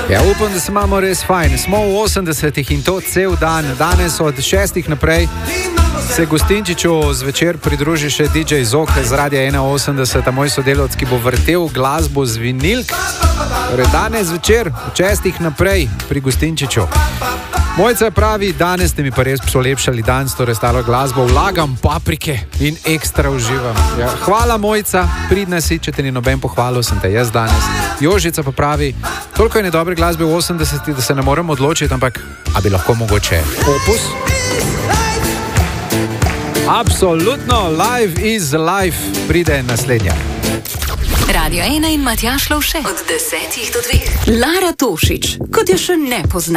Ja, upam, da se imamo res fajn. Smo v 80-ih in to cel dan. Danes od 6 naprej se Gostinčiču zvečer pridruži še DJ Zok z Radia 81, moj sodelavec, ki bo vrtel glasbo z vinilk. Torej danes večer od 6 naprej pri Gostinčiču. Mojca pravi, danes ste mi pa res polepšali dan s to stalo glasbo, vlagam paprike in ekstra uživam. Ja, hvala Mojca, pridna si, če te ni noben pohvalil, sem te jaz danes. Jožica pa pravi, toliko je nedobre glasbe v 80-ih, da se ne morem odločiti, ampak a bi lahko mogoče opus? Absolutno, live is life, pride naslednja. Radio 1 in Matjaž Lovše od 10 do 2. Lara Tošić, kot je še ne pozna.